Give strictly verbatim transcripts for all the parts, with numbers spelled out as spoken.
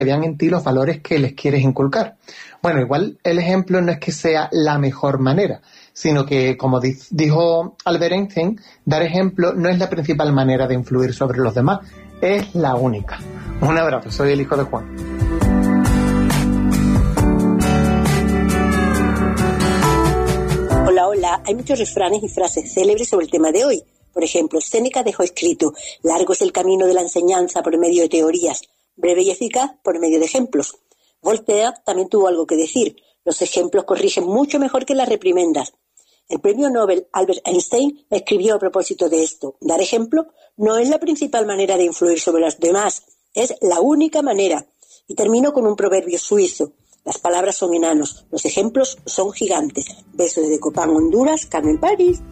vean en ti los valores que les quieres inculcar. Bueno, igual el ejemplo no es que sea la mejor manera, sino que, como di- dijo Albert Einstein, dar ejemplo no es la principal manera de influir sobre los demás, es la única. Un abrazo, soy el hijo de Juan. Hola, hola. Hay muchos refranes y frases célebres sobre el tema de hoy. Por ejemplo, Séneca dejó escrito: largo es el camino de la enseñanza por medio de teorías, breve y eficaz por medio de ejemplos. Voltaire también tuvo algo que decir: los ejemplos corrigen mucho mejor que las reprimendas. El premio Nobel Albert Einstein escribió a propósito de esto: dar ejemplo no es la principal manera de influir sobre los demás, es la única manera. Y termino con un proverbio suizo: las palabras son enanos, los ejemplos son gigantes. Besos desde Copán, Honduras, Carmen París.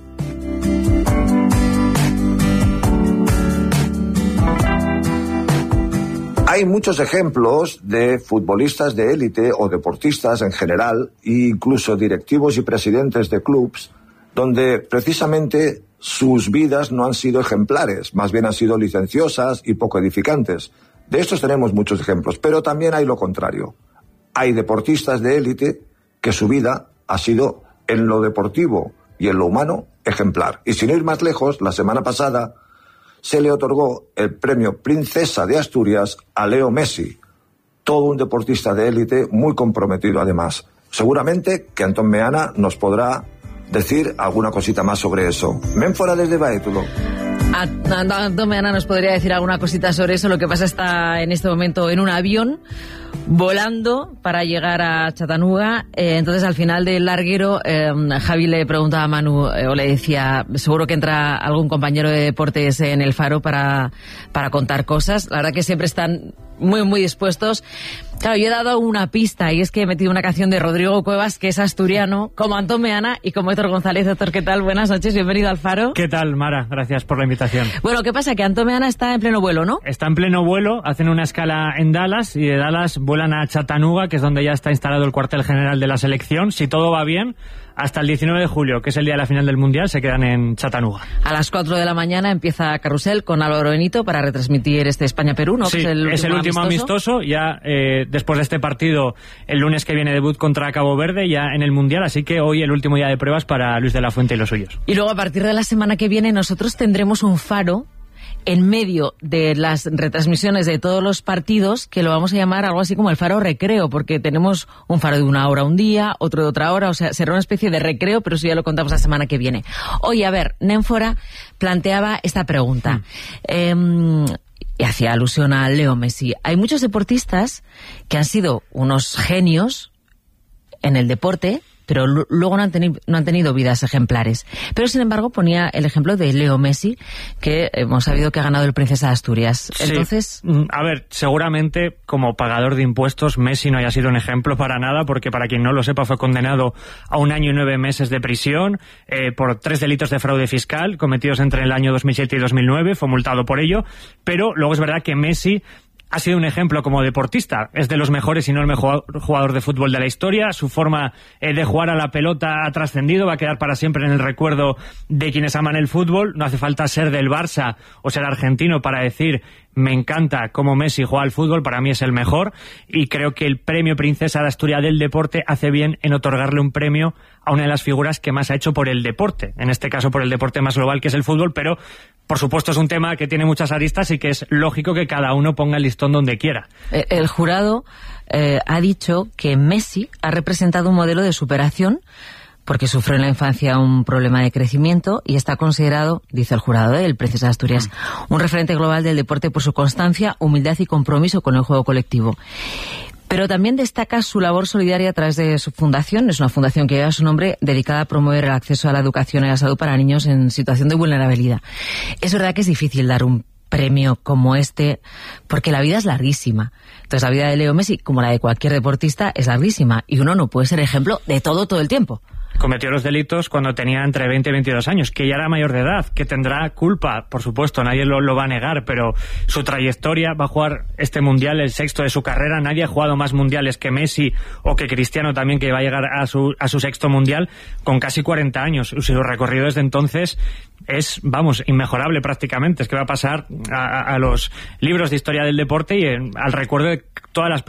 Hay muchos ejemplos de futbolistas de élite o deportistas en general, e incluso directivos y presidentes de clubes, donde precisamente sus vidas no han sido ejemplares, más bien han sido licenciosas y poco edificantes. De estos tenemos muchos ejemplos, pero también hay lo contrario. Hay deportistas de élite que su vida ha sido, en lo deportivo y en lo humano, ejemplar. Y sin ir más lejos, la semana pasada se le otorgó el premio Princesa de Asturias a Leo Messi, todo un deportista de élite muy comprometido además. Seguramente que Antón Meana nos podrá decir alguna cosita más sobre eso. Ménfora desde Baétulo. Antón Meana nos podría decir alguna cosita sobre eso. Lo que pasa está en este momento en un avión volando para llegar a Chattanooga. Eh, entonces, al final del larguero, eh, Javi le preguntaba a Manu, eh, o le decía, seguro que entra algún compañero de deportes en el Faro para, para contar cosas. La verdad que siempre están muy, muy dispuestos. Claro, yo he dado una pista, y es que he metido una canción de Rodrigo Cuevas, que es asturiano, como Antón Meana y como Héctor González. Héctor, ¿qué tal? Buenas noches, bienvenido al Faro. ¿Qué tal, Mara? Gracias por la invitación. Bueno, ¿qué pasa? Que Antón Meana está en pleno vuelo, ¿no? Está en pleno vuelo, hacen una escala en Dallas, y de Dallas vuelan a Chattanooga, que es donde ya está instalado el cuartel general de la selección. Si todo va bien, hasta el diecinueve de julio, que es el día de la final del Mundial, se quedan en Chattanooga. A las cuatro de la mañana empieza Carrusel con Álvaro Benito para retransmitir este España-Perú, ¿no? Sí, que es el último, es el último amistoso. amistoso ya eh, después de este partido, el lunes que viene debut contra Cabo Verde, ya en el Mundial, así que hoy el último día de pruebas para Luis de la Fuente y los suyos. Y luego, a partir de la semana que viene, nosotros tendremos un Faro en medio de las retransmisiones de todos los partidos, que lo vamos a llamar algo así como el Faro Recreo, porque tenemos un Faro de una hora un día, otro de otra hora, o sea, será una especie de recreo, pero eso ya lo contamos la semana que viene. Oye, a ver, Nénfora planteaba esta pregunta. Mm. Eh, y hacía alusión a Leo Messi. Hay muchos deportistas que han sido unos genios en el deporte, pero luego no han, tenido, no han tenido vidas ejemplares. Pero, sin embargo, ponía el ejemplo de Leo Messi, que hemos sabido que ha ganado el Princesa de Asturias. Sí. Entonces, a ver, seguramente como pagador de impuestos Messi no haya sido un ejemplo para nada, porque para quien no lo sepa fue condenado a un año y nueve meses de prisión eh, por tres delitos de fraude fiscal cometidos entre el año dos mil siete y dos mil nueve, fue multado por ello, pero luego es verdad que Messi ha sido un ejemplo como deportista. Es de los mejores, si no el mejor jugador de fútbol de la historia. Su forma eh, de jugar a la pelota ha trascendido, va a quedar para siempre en el recuerdo de quienes aman el fútbol. No hace falta ser del Barça o ser argentino para decir: me encanta cómo Messi juega al fútbol, para mí es el mejor, y creo que el premio Princesa de Asturias del deporte hace bien en otorgarle un premio a una de las figuras que más ha hecho por el deporte, en este caso por el deporte más global, que es el fútbol, pero por supuesto es un tema que tiene muchas aristas y que es lógico que cada uno ponga el listón donde quiera. El jurado eh, ha dicho que Messi ha representado un modelo de superación porque sufrió en la infancia un problema de crecimiento y está considerado, dice el jurado del Princesa de Asturias, un referente global del deporte por su constancia, humildad y compromiso con el juego colectivo. Pero también destaca su labor solidaria a través de su fundación. Es una fundación que lleva su nombre, dedicada a promover el acceso a la educación y a la salud para niños en situación de vulnerabilidad. Es verdad que es difícil dar un premio como este, porque la vida es larguísima. Entonces, la vida de Leo Messi, como la de cualquier deportista, es larguísima, y uno no puede ser ejemplo de todo todo el tiempo. Cometió los delitos cuando tenía entre veinte y veintidós años, que ya era mayor de edad, que tendrá culpa, por supuesto, nadie lo, lo va a negar, pero su trayectoria, va a jugar este Mundial, el sexto de su carrera. Nadie ha jugado más Mundiales que Messi o que Cristiano también, que va a llegar a su, a su sexto Mundial con casi cuarenta años. Su recorrido desde entonces es, vamos, inmejorable prácticamente. Es que va a pasar a, a los libros de historia del deporte y en, al recuerdo de todas las